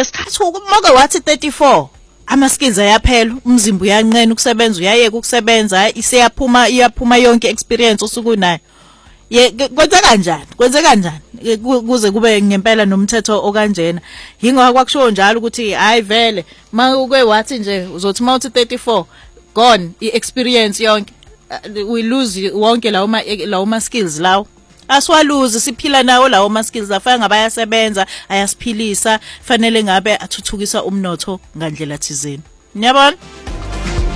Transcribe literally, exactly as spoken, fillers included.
ngesikhathi umoke wathi thirty-four ama skills ayaphela umzimba uyanqena ukusebenza uyayeka ukusebenza isiyaphuma iyaphuma yonke experience osukunayo ye kwenze kanjani kwenze kanjani kuze kube ngempela nomthetho okanjena yingoba kwakusho njalo ukuthi hayi vele makuke wathi nje uzothi mawuthi thirty-four gone iexperience yonke we lose wonke lawo ma lawo ma skills lawo aswaluze siphila nawo lawo ma skills afana ngabayasebenza ayasiphilisa fanele ngabe athuthukisa umnotho ngandlela thizeni. Ngiyabona?